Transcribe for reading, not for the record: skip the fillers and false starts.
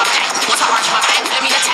my back. Once I watch my back, let me attack.